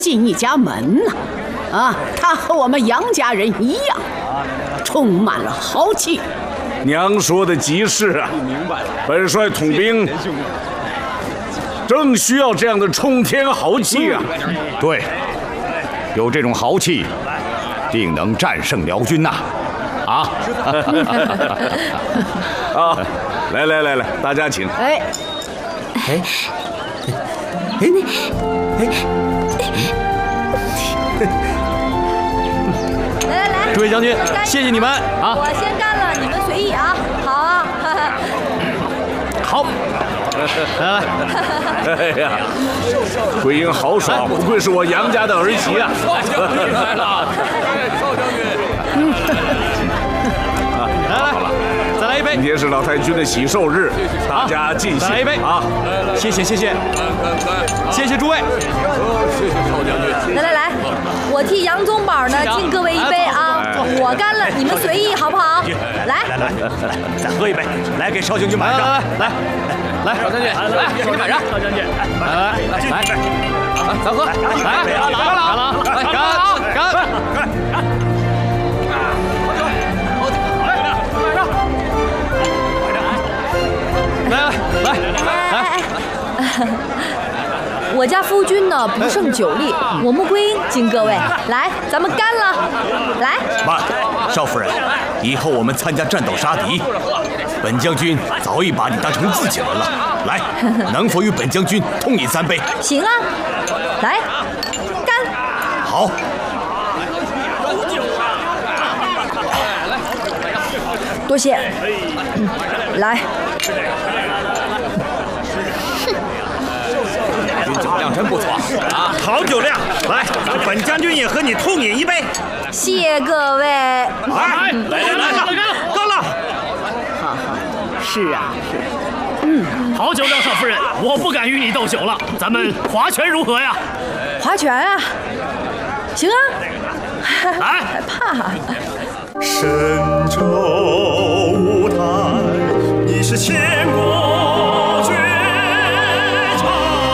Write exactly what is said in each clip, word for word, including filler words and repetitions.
进一家门呢，啊，他和我们杨家人一样，充满了豪气。 娘说的极是啊，本帅统兵正需要这样的冲天豪气啊！ 对，有这种豪气，定能战胜辽军呐！啊！ 啊，来来来来，大家请。 哎， 哎，哎，哎。 来来来， 诸位将军，谢谢你们啊！ 我先干了，你们随意啊。好啊， 好，来来。 哎呀，桂英豪爽，不愧是我杨家的儿媳啊！ 少将军来了，少将军。 来来，再来一杯。 今天是老太君的喜寿日，大家尽兴。 再来一杯啊！谢谢谢谢，谢谢诸位。 谢谢少将军。 来来来，我替杨宗保呢敬各位一杯啊！我干了，你们随意好不好？来来来来，再喝一杯，来给少将军满上。来来来，少将军，来给你满上。少将军，来来来，咱喝，来来了了，来干干干。 来来来来， 我家夫君呢不胜酒力，我穆桂英敬各位，来，咱们干了，来。 慢，少夫人，以后我们参加战斗杀敌，本将军早已把你当成自己人了。来，能否与本将军痛饮三杯？ 行啊，来，干。 好。 多谢。嗯，来。 军酒量真不错啊， 好酒量！来，本将军也和你痛饮一杯。 谢各位。 来，来来来，干了干了！ 哈哈，是啊是。 嗯，好酒量，少夫人，我不敢与你斗酒了，咱们划拳如何呀？ 划拳啊！行啊。 来， 害怕。 神州舞台，你是千古绝唱。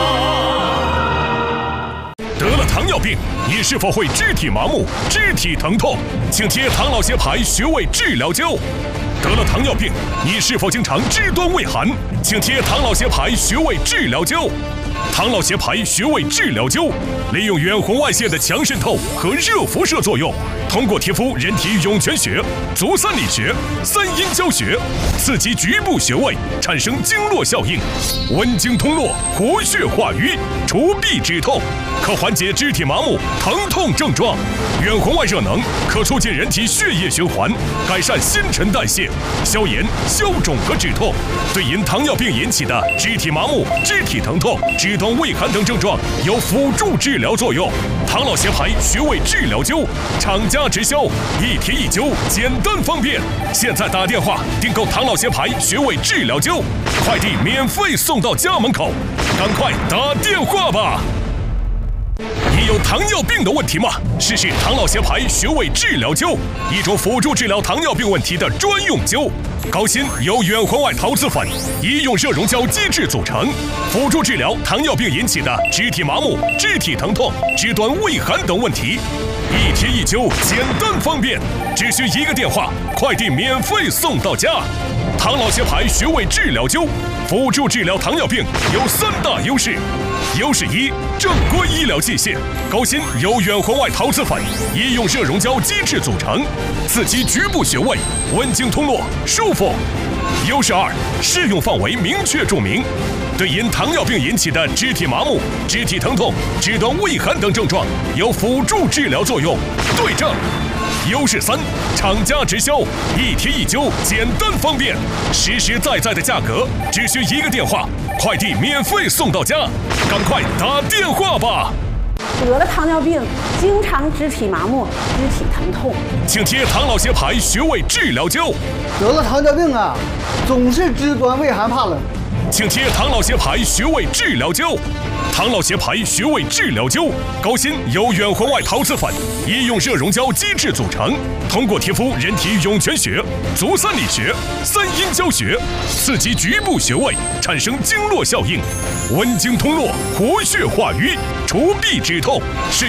得了糖尿病，你是否会肢体麻木、肢体疼痛？请贴唐老协牌穴位治疗胶。得了糖尿病，你是否经常肢端畏寒？请贴唐老协牌穴位治疗胶。唐老协牌穴位治疗胶利用远红外线的强渗透和热辐射作用，通过贴敷人体涌泉穴、足三里穴、三阴交穴，刺激局部穴位，产生经络效应，温经通络，活血化瘀，除痹止痛，可缓解肢体麻木、疼痛症状。远红外热能可促进人体血液循环，改善新陈代谢，消炎、消肿和止痛，对因糖尿病引起的肢体麻木、肢体疼痛、肢端畏寒等症状有辅助治疗作用。唐老协牌穴位治疗胶，厂家直销，一贴一灸，简单方便。现在打电话订购唐老协牌穴位治疗胶，快递免费送到家门口，赶快打电话吧！ 你有糖尿病的问题吗？试试唐老协牌穴位治疗胶，一种辅助治疗糖尿病问题的专用胶。高锌由远红外陶瓷粉、医用热溶胶基质组成，辅助治疗糖尿病引起的肢体麻木、肢体疼痛、肢端畏寒等问题。一贴一灸，简单方便，只需一个电话，快递免费送到家。唐老协牌穴位治疗胶，辅助治疗糖尿病有三大优势。 优势一：正规医疗器械，高锌由远红外陶瓷粉、医用热溶胶基质组成，刺激局部穴位，温经通络，舒服。优势二：适用范围明确注明，对因糖尿病引起的肢体麻木、肢体疼痛、肢端畏寒等症状有辅助治疗作用，对症。 优势三，厂家直销，一贴一灸，简单方便，实实在在的价格，只需一个电话，快递免费送到家，赶快打电话吧！ 得了糖尿病，经常肢体麻木、肢体疼痛， 请贴唐老协牌穴位治疗胶。 得了糖尿病啊，总是肢端畏寒怕冷， 请贴唐老协牌穴位治疗胶。 唐老协牌穴位治疗胶，高锌由远红外陶瓷粉、医用热溶胶基质组成，通过贴敷人体涌泉穴、足三里穴、三阴交穴，刺激局部穴位，产生经络效应，温经通络，活血化瘀， 除痹止痛。是